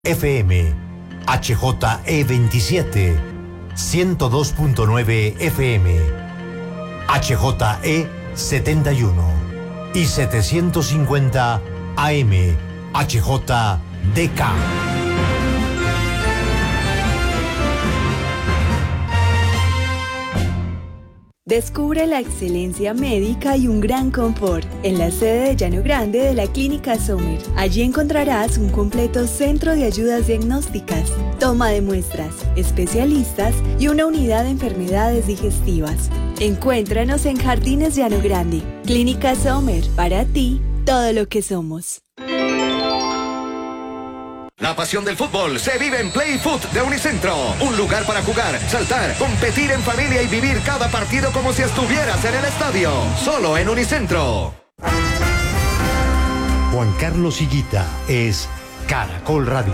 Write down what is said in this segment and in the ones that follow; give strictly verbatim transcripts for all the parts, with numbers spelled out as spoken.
F M, H J E veintisiete, ciento dos punto nueve F M, H J E setenta y uno y setecientos cincuenta A M, H J D K. Descubre la excelencia médica y un gran confort en la sede de Llano Grande de la Clínica Sommer. Allí encontrarás un completo centro de ayudas diagnósticas, toma de muestras, especialistas y una unidad de enfermedades digestivas. Encuéntranos en Jardines Llano Grande. Clínica Sommer, para ti, todo lo que somos. La pasión del fútbol se vive en Play Foot de Unicentro. Un lugar para jugar, saltar, competir en familia y vivir cada partido como si estuvieras en el estadio. Solo en Unicentro. Juan Carlos Higuita es Caracol Radio.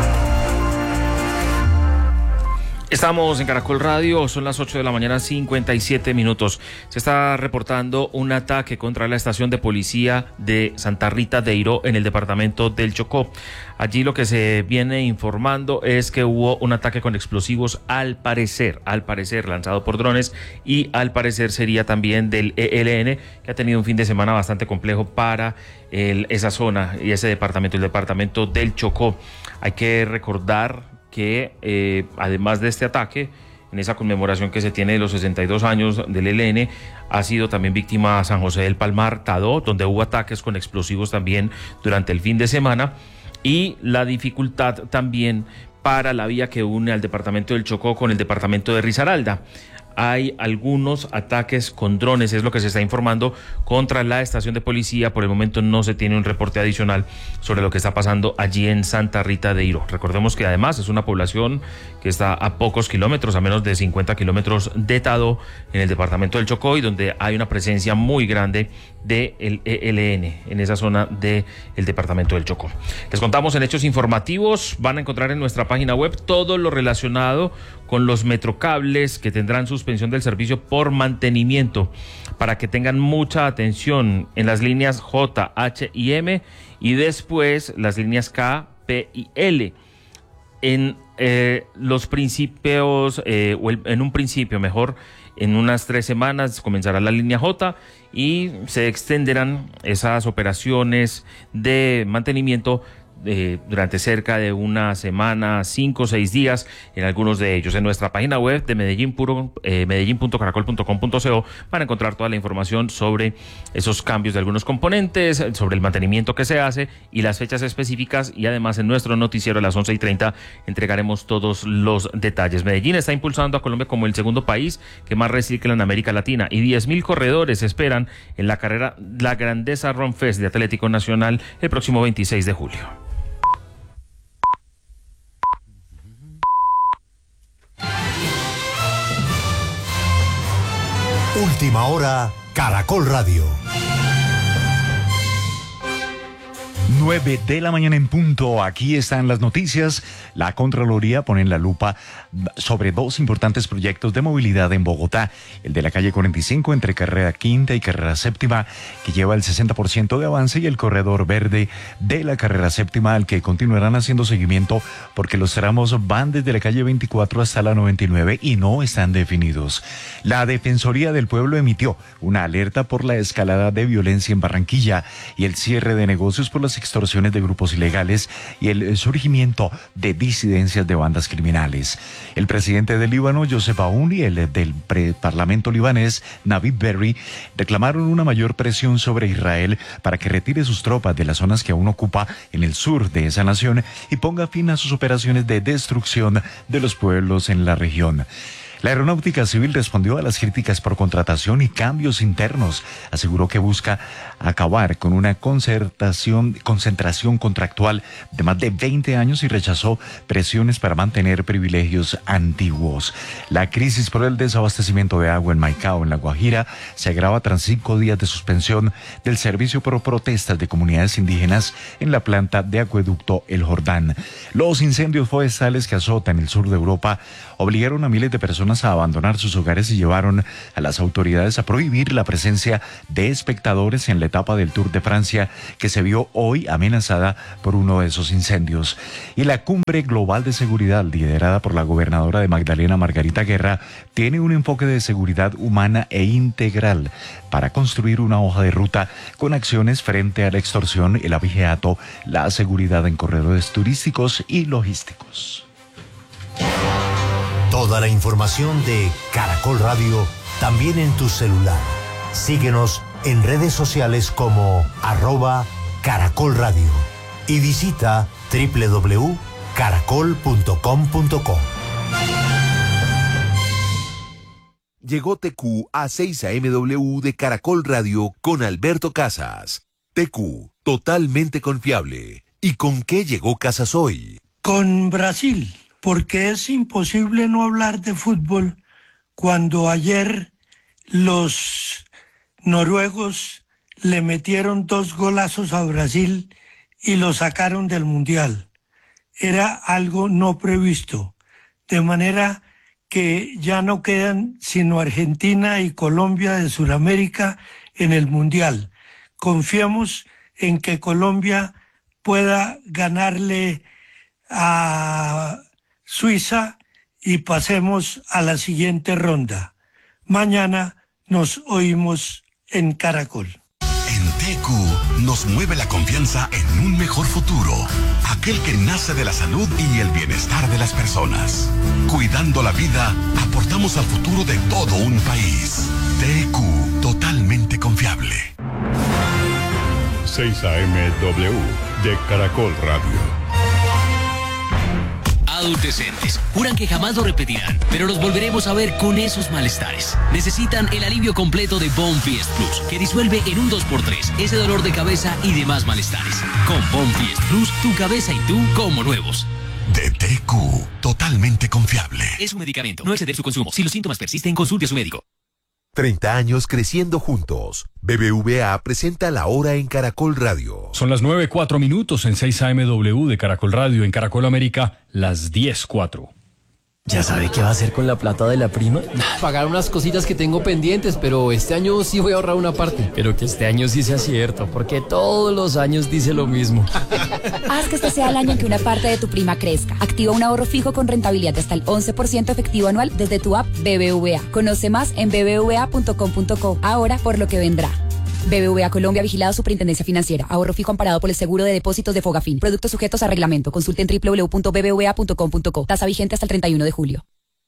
Estamos en Caracol Radio, son las ocho de la mañana, cincuenta y siete minutos. Se está reportando un ataque contra la estación de policía de Santa Rita de Iró en el departamento del Chocó. Allí lo que se viene informando es que hubo un ataque con explosivos, al parecer, al parecer lanzado por drones, y al parecer sería también del E L N, que ha tenido un fin de semana bastante complejo para el, esa zona y ese departamento, el departamento del Chocó. Hay que recordar que eh, además de este ataque, en esa conmemoración que se tiene de los sesenta y dos años del E L N, ha sido también víctima San José del Palmar, Tadó, donde hubo ataques con explosivos también durante el fin de semana, y la dificultad también para la vía que une al departamento del Chocó con el departamento de Risaralda. Hay algunos ataques con drones, es lo que se está informando, contra la estación de policía. Por el momento no se tiene un reporte adicional sobre lo que está pasando allí en Santa Rita de Iró. Recordemos que además es una población que está a pocos kilómetros, a menos de cincuenta kilómetros de Tadó, en el departamento del Chocó, y donde hay una presencia muy grande del E L N en esa zona del departamento del Chocó. Les contamos en hechos informativos, van a encontrar en nuestra página web todo lo relacionado con los metrocables que tendrán suspensión del servicio por mantenimiento, para que tengan mucha atención en las líneas J, H y M, y después las líneas K, P y L. En eh, los principios, eh, o el, en un principio mejor, en unas tres semanas comenzará la línea J y se extenderán esas operaciones de mantenimiento Eh, durante cerca de una semana, cinco o seis días en algunos de ellos. En nuestra página web de Medellín, puro, eh, medellín punto caracol punto com punto co van a encontrar toda la información sobre esos cambios de algunos componentes, sobre el mantenimiento que se hace y las fechas específicas, y además en nuestro noticiero a las once y treinta entregaremos todos los detalles. Medellín está impulsando a Colombia como el segundo país que más recicla en América Latina, y diez mil corredores esperan en la carrera La Grandeza Run Fest de Atlético Nacional el próximo veintiséis de julio. Última hora, Caracol Radio. nueve de la mañana en punto. Aquí están las noticias. La Contraloría pone en la lupa sobre dos importantes proyectos de movilidad en Bogotá. El de la calle cuarenta y cinco entre Carrera Quinta y Carrera Séptima, que lleva el sesenta por ciento de avance, y el corredor verde de la Carrera Séptima, al que continuarán haciendo seguimiento porque los tramos van desde la calle veinticuatro hasta la noventa y nueve y no están definidos. La Defensoría del Pueblo emitió una alerta por la escalada de violencia en Barranquilla y el cierre de negocios por las extorsiones de grupos ilegales y el surgimiento de disidencias de bandas criminales. El presidente del Líbano, Joseph Aoun, y el del Parlamento libanés, Navid Berri, reclamaron una mayor presión sobre Israel para que retire sus tropas de las zonas que aún ocupa en el sur de esa nación y ponga fin a sus operaciones de destrucción de los pueblos en la región. La Aeronáutica Civil respondió a las críticas por contratación y cambios internos. Aseguró que busca acabar con una concertación, concentración contractual de más de veinte años y rechazó presiones para mantener privilegios antiguos. La crisis por el desabastecimiento de agua en Maicao, en La Guajira, se agrava tras cinco días de suspensión del servicio por protestas de comunidades indígenas en la planta de acueducto El Jordán. Los incendios forestales que azotan el sur de Europa obligaron a miles de personas personas a abandonar sus hogares y llevaron a las autoridades a prohibir la presencia de espectadores en la etapa del Tour de Francia que se vio hoy amenazada por uno de esos incendios. Y la Cumbre Global de Seguridad, liderada por la gobernadora de Magdalena, Margarita Guerra, tiene un enfoque de seguridad humana e integral para construir una hoja de ruta con acciones frente a la extorsión, el abigeato, la seguridad en corredores turísticos y logísticos. Toda la información de Caracol Radio también en tu celular. Síguenos en redes sociales como arroba Caracol Radio y visita doble u doble u doble u punto caracol punto com punto co. Llegó T Q a seis A M W de Caracol Radio con Alberto Casas. T Q, totalmente confiable. ¿Y con qué llegó Casas hoy? Con Brasil, porque es imposible no hablar de fútbol cuando ayer los noruegos le metieron dos golazos a Brasil y lo sacaron del Mundial. Era algo no previsto, de manera que ya no quedan sino Argentina y Colombia de Sudamérica en el Mundial. Confiamos en que Colombia pueda ganarle a Suiza y pasemos a la siguiente ronda. Mañana nos oímos en Caracol. En T Q nos mueve la confianza en un mejor futuro, aquel que nace de la salud y el bienestar de las personas. Cuidando la vida, aportamos al futuro de todo un país. T Q, totalmente confiable. seis A M W de Caracol Radio. Adultecentes juran que jamás lo repetirán, pero los volveremos a ver con esos malestares. Necesitan el alivio completo de Bonfiest Plus, que disuelve en un dos por tres ese dolor de cabeza y demás malestares. Con Bonfiest Plus, tu cabeza y tú como nuevos. De T Q, totalmente confiable. Es un medicamento, no exceder su consumo. Si los síntomas persisten, consulte a su médico. treinta años creciendo juntos. B B V A presenta La Hora en Caracol Radio. Son las nueve cuatro minutos en seis A M W de Caracol Radio. En Caracol América, las diez cuatro. ¿Ya sabe qué va a hacer con la plata de la prima? Pagar unas cositas que tengo pendientes, pero este año sí voy a ahorrar una parte. Pero que este año sí sea cierto, porque todos los años dice lo mismo. Haz que este sea el año en que una parte de tu prima crezca. Activa un ahorro fijo con rentabilidad de hasta el once por ciento efectivo anual desde tu app B B V A. Conoce más en b b v a punto com punto co. Ahora por lo que vendrá. B B V A Colombia, vigilado Superintendencia Financiera. Ahorro fijo amparado por el seguro de depósitos de Fogafín. Productos sujetos a reglamento. Consulte en doble u doble u doble u punto b b v a punto com punto co. Tasa vigente hasta el treinta y uno de julio.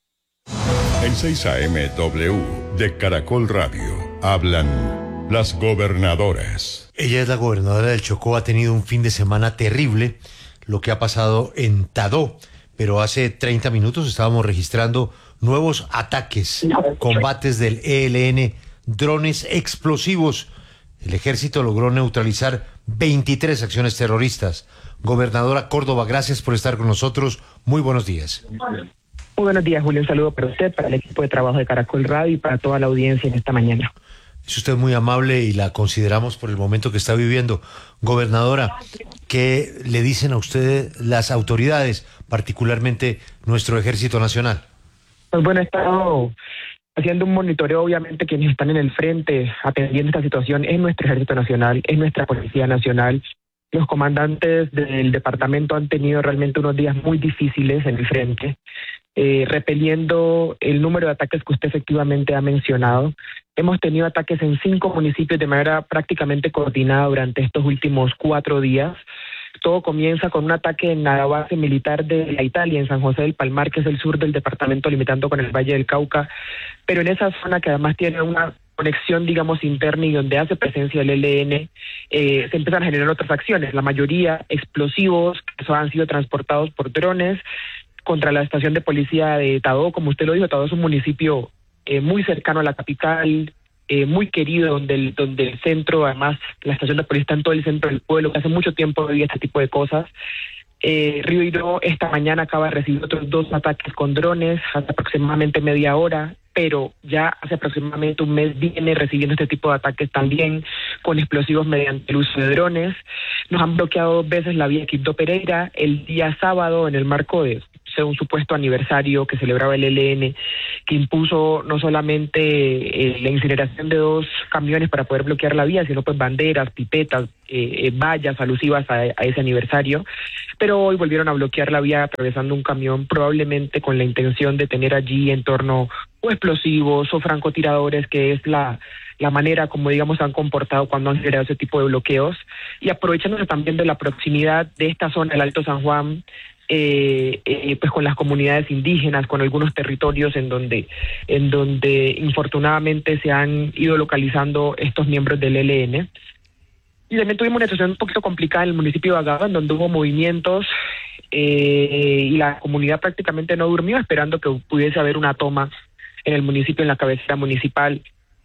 En seis A M W de Caracol Radio hablan las gobernadoras. Ella es la gobernadora del Chocó, ha tenido un fin de semana terrible, lo que ha pasado en Tadó, pero hace treinta minutos estábamos registrando nuevos ataques, combates del E L N, drones explosivos. El ejército logró neutralizar veintitrés acciones terroristas. Gobernadora Córdoba, gracias por estar con nosotros. Muy buenos días. Muy buenos días, Julio. Un saludo para usted, para el equipo de trabajo de Caracol Radio y para toda la audiencia en esta mañana. Es usted muy amable y la consideramos por el momento que está viviendo. Gobernadora, ¿qué le dicen a usted las autoridades, particularmente nuestro Ejército Nacional? Pues bueno, he estado haciendo un monitoreo, obviamente quienes están en el frente atendiendo esta situación es nuestro Ejército Nacional, es nuestra Policía Nacional. Los comandantes del departamento han tenido realmente unos días muy difíciles en el frente, eh, repeliendo el número de ataques que usted efectivamente ha mencionado. Hemos tenido ataques en cinco municipios de manera prácticamente coordinada durante estos últimos cuatro días. Todo comienza con un ataque en la base militar de la Italia, en San José del Palmar, que es el sur del departamento, limitando con el Valle del Cauca, pero en esa zona que además tiene una conexión, digamos, interna y donde hace presencia el E L N, eh, se empiezan a generar otras acciones, la mayoría explosivos, que han sido transportados por drones contra la estación de policía de Tadó. Como usted lo dijo, Tadó es un municipio eh, muy cercano a la capital, Eh, muy querido, donde el, donde el centro, además la estación de policía está en todo el centro del pueblo, que hace mucho tiempo veía este tipo de cosas. Eh, Río Hilo esta mañana acaba de recibir otros dos ataques con drones, hace aproximadamente media hora, pero ya hace aproximadamente un mes viene recibiendo este tipo de ataques también, con explosivos mediante el uso de drones. Nos han bloqueado dos veces la vía Quibdó Pereira el día sábado en el marco de un supuesto aniversario que celebraba el E L N que impuso no solamente eh, la incineración de dos camiones para poder bloquear la vía, sino pues banderas, pipetas, eh, vallas alusivas a, a ese aniversario, pero hoy volvieron a bloquear la vía atravesando un camión, probablemente con la intención de tener allí en torno o explosivos o francotiradores, que es la, la manera como digamos han comportado cuando han generado ese tipo de bloqueos, y aprovechándose también de la proximidad de esta zona del Alto San Juan, Eh, eh, pues con las comunidades indígenas, con algunos territorios en donde en donde infortunadamente se han ido localizando estos miembros del E L N. Y también tuvimos una situación un poquito complicada en el municipio de Agava, en donde hubo movimientos eh, y la comunidad prácticamente no durmió esperando que pudiese haber una toma en el municipio, en la cabecera municipal.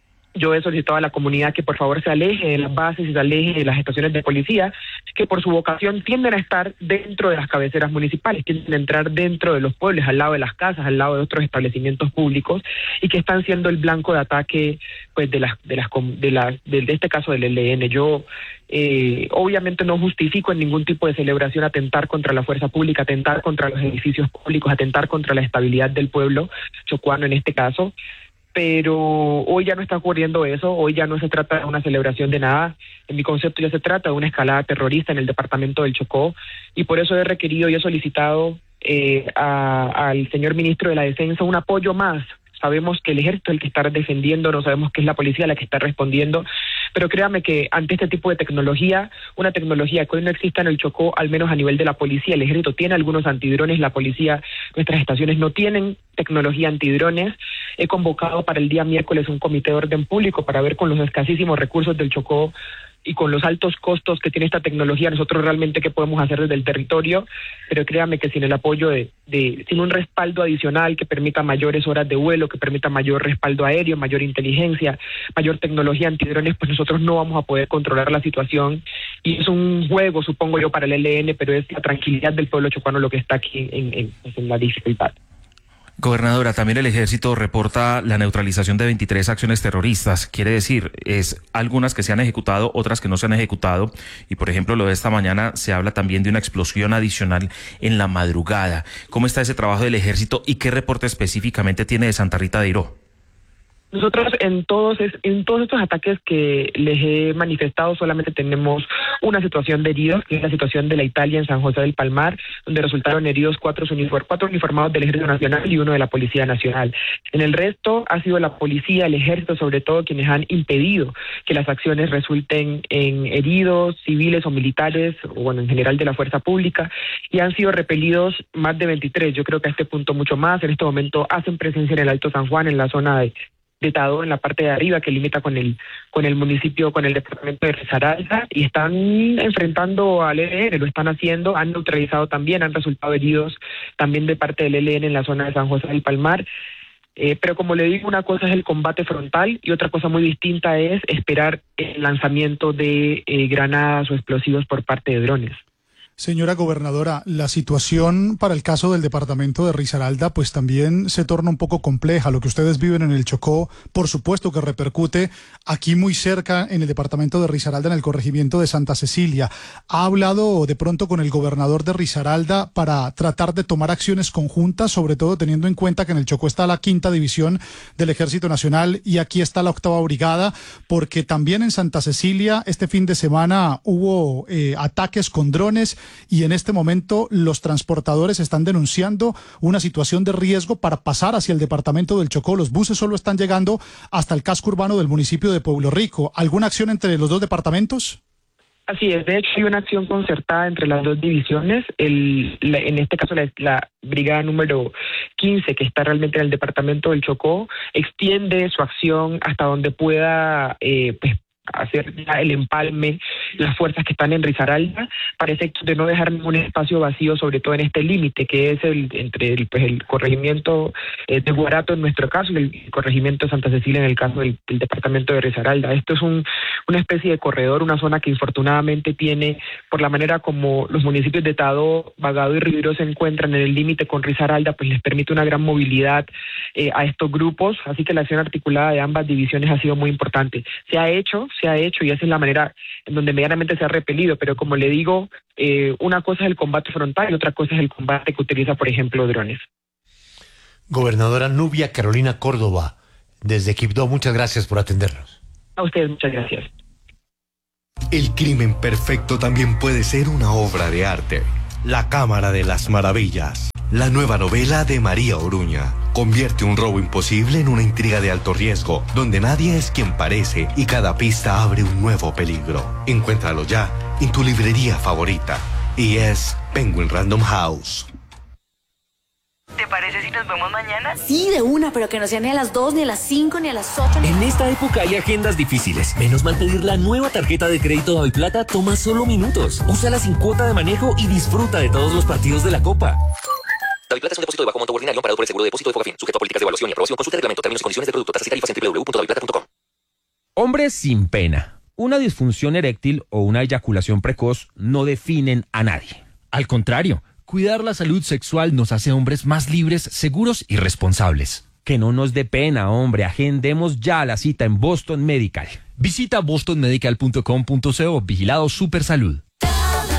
Yo he solicitado a la comunidad que por favor se aleje de las bases y se aleje de las estaciones de policía, que por su vocación tienden a estar dentro de las cabeceras municipales, tienden a entrar dentro de los pueblos, al lado de las casas, al lado de otros establecimientos públicos, y que están siendo el blanco de ataque pues de las de las de las de, de este caso del E L N. Yo eh, obviamente no justifico en ningún tipo de celebración atentar contra la fuerza pública, atentar contra los edificios públicos, atentar contra la estabilidad del pueblo chocuano en este caso. Pero hoy ya no está ocurriendo eso, hoy ya no se trata de una celebración de nada, en mi concepto ya se trata de una escalada terrorista en el departamento del Chocó, y por eso he requerido y he solicitado eh, a, al señor ministro de la Defensa un apoyo más. Sabemos que el ejército es el que está defendiendo, no sabemos que es la policía la que está respondiendo, pero créame que ante este tipo de tecnología, una tecnología que hoy no exista en el Chocó, al menos a nivel de la policía, el ejército tiene algunos antidrones, la policía, nuestras estaciones no tienen tecnología antidrones. He convocado para el día miércoles un comité de orden público para ver con los escasísimos recursos del Chocó y con los altos costos que tiene esta tecnología, nosotros realmente qué podemos hacer desde el territorio, pero créame que sin el apoyo de, de, sin un respaldo adicional que permita mayores horas de vuelo, que permita mayor respaldo aéreo, mayor inteligencia, mayor tecnología antidrones, pues nosotros no vamos a poder controlar la situación, y es un juego, supongo yo, para el E L N, pero es la tranquilidad del pueblo chocuano lo que está aquí en, en, en la dificultad. Gobernadora, también el ejército reporta la neutralización de veintitrés acciones terroristas. Quiere decir, es algunas que se han ejecutado, otras que no se han ejecutado. Y por ejemplo, lo de esta mañana se habla también de una explosión adicional en la madrugada. ¿Cómo está ese trabajo del ejército y qué reporte específicamente tiene de Santa Rita de Iró? Nosotros en todos en todos estos ataques que les he manifestado solamente tenemos una situación de heridos, que es la situación de la Italia en San José del Palmar, donde resultaron heridos cuatro, uniform, cuatro uniformados del Ejército Nacional y uno de la Policía Nacional. En el resto ha sido la policía, el ejército sobre todo, quienes han impedido que las acciones resulten en heridos civiles o militares, o bueno, en general de la fuerza pública, y han sido repelidos más de veintitrés, yo creo que a este punto mucho más. En este momento hacen presencia en el Alto San Juan, en la zona de de Tadó, en la parte de arriba que limita con el con el municipio, con el departamento de Risaralda, y están enfrentando al E L N, lo están haciendo, han neutralizado también, han resultado heridos también de parte del E L N en la zona de San José del Palmar. Eh, pero como le digo, una cosa es el combate frontal y otra cosa muy distinta es esperar el lanzamiento de eh, granadas o explosivos por parte de drones. Señora gobernadora, la situación para el caso del departamento de Risaralda pues también se torna un poco compleja. Lo que ustedes viven en el Chocó, por supuesto que repercute aquí muy cerca en el departamento de Risaralda, en el corregimiento de Santa Cecilia. ¿Ha hablado de pronto con el gobernador de Risaralda para tratar de tomar acciones conjuntas, sobre todo teniendo en cuenta que en el Chocó está la quinta división del Ejército Nacional y aquí está la octava brigada? Porque también en Santa Cecilia este fin de semana hubo eh, ataques con drones, y en este momento los transportadores están denunciando una situación de riesgo para pasar hacia el departamento del Chocó. Los buses solo están llegando hasta el casco urbano del municipio de Pueblo Rico. ¿Alguna acción entre los dos departamentos? Así es, de hecho hay una acción concertada entre las dos divisiones, el, la, en este caso la, la brigada número quince, que está realmente en el departamento del Chocó, extiende su acción hasta donde pueda eh, pues, hacer el empalme, las fuerzas que están en Risaralda, para efectos de no dejar ningún espacio vacío, sobre todo en este límite que es el entre el, pues, el corregimiento eh, de Guarato en nuestro caso y el corregimiento de Santa Cecilia en el caso del, del departamento de Risaralda. Esto es un, una especie de corredor, una zona que infortunadamente tiene, por la manera como los municipios de Tadó, Bagado y Ribiró se encuentran en el límite con Risaralda, pues les permite una gran movilidad eh, a estos grupos, así que la acción articulada de ambas divisiones ha sido muy importante. Se ha hecho, se ha hecho y esa es la manera en donde medianamente se ha repelido, pero como le digo, eh, una cosa es el combate frontal y otra cosa es el combate que utiliza, por ejemplo, drones. Gobernadora Nubia Carolina Córdoba, desde Quibdó, muchas gracias por atendernos. A ustedes, muchas gracias. El crimen perfecto también puede ser una obra de arte. La Cámara de las Maravillas, la nueva novela de María Oruña, convierte un robo imposible en una intriga de alto riesgo, donde nadie es quien parece y cada pista abre un nuevo peligro. Encuéntralo ya en tu librería favorita. Y es Penguin Random House. ¿Te parece si nos vemos mañana? Sí, de una, pero que no sea ni a las dos, ni a las cinco, ni a las ocho. Ni... En esta época hay agendas difíciles. Menos mal pedir la nueva tarjeta de crédito Daviplata toma solo minutos. Úsala sin cuota de manejo y disfruta de todos los partidos de la Copa. Daviplata es un depósito de bajo monto ordinario amparado por el seguro de depósito de Fogafín, sujeto a políticas de evaluación y aprobación. Consulta el reglamento, términos y condiciones del producto, tasas y tarifas en doble u doble u doble u punto daviplata punto com. Hombres sin pena, una disfunción eréctil o una eyaculación precoz no definen a nadie. Al contrario, cuidar la salud sexual nos hace hombres más libres, seguros y responsables. Que no nos dé pena, hombre. Agendemos ya la cita en Boston Medical. Visita boston medical punto com punto co. Vigilado Supersalud.